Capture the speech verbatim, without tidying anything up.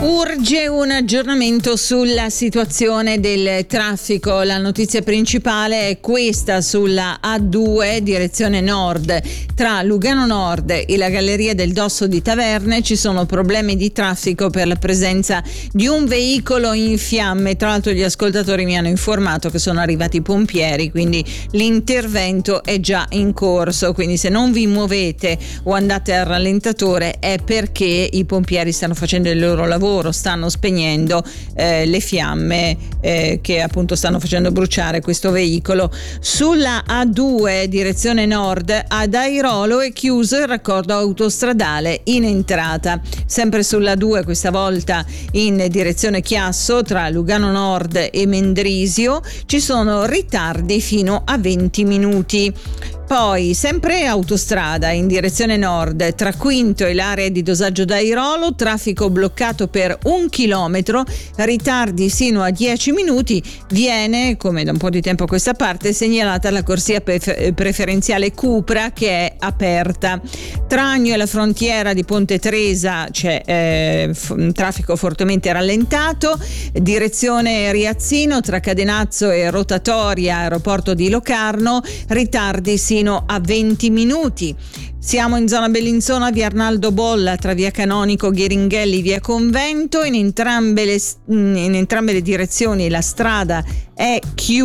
Urge un aggiornamento sulla situazione del traffico. La notizia principale è questa: sulla A due direzione nord tra Lugano Nord e la Galleria del Dosso di Taverne ci sono problemi di traffico per la presenza di un veicolo in fiamme. Tra l'altro gli ascoltatori mi hanno informato che sono arrivati i pompieri, quindi l'intervento è già in corso, quindi se non vi muovete o andate al rallentatore è perché i pompieri stanno facendo il loro lavoro, stanno spegnendo eh, le fiamme eh, che appunto stanno facendo bruciare questo veicolo. Sulla A due direzione nord ad Airolo è chiuso il raccordo autostradale in entrata. Sempre sulla due, questa volta in direzione Chiasso tra Lugano Nord e Mendrisio, ci sono ritardi fino a venti minuti. Poi sempre autostrada in direzione nord tra Quinto e l'area di dosaggio d'Airolo, traffico bloccato per un chilometro, ritardi sino a dieci minuti. Viene, come da un po' di tempo a questa parte, segnalata la corsia preferenziale Cupra che è aperta. Tra Agno e la frontiera di Ponte Tresa c'è eh, f- traffico fortemente rallentato, direzione Riazzino tra Cadenazzo e Rotatoria aeroporto di Locarno, ritardi sino a venti minuti. Siamo in zona Bellinzona, via Arnaldo Bolla tra via Canonico Ghiringhelli, via Convento. In entrambe le, in entrambe le direzioni la strada è chiusa.